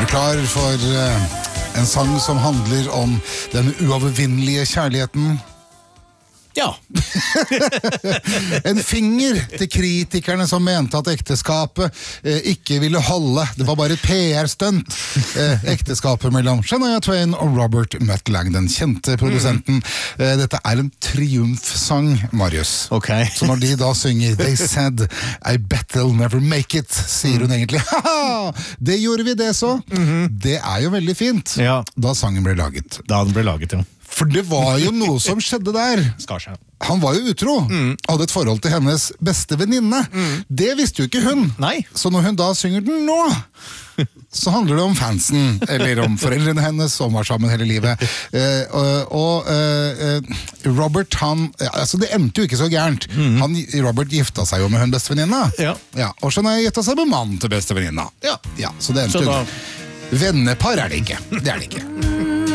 Er du klar for en sang som handler om den uovervinnelige kjærligheten? Ja. En finger til kritikerne som mente at ekteskapet ikke ville holde. Det var bare et PR-stunt. Ekteskapet mellom Shania Twain og Robert Mutt-Lang, den kjente produsenten. Dette er en triumfsang, Marius. Ok. Så når de da synger They said, I bet they'll never make it, sier hun egentlig haha, det gjorde vi det så. Det er jo veldig fint. Ja. Da sangen ble laget. Da den ble laget, ja. For det var jo noe som skjedde der. Skarsjø. Han var jo utro, hadde et forhold til hennes beste venninne. Det visste jo ikke hun. Nei. Så når hun da synger den nå, så handler det om fansen, eller om foreldrene hennes, som var sammen hele livet. Robert, altså det endte jo ikke så gærent. Robert gifta seg jo med hun bestevenninna. Ja. Ja, og Shania gifta seg med mannen til bestevenninna. Ja, så det endte jo. Vennepar er det ikke. Det er det ikke.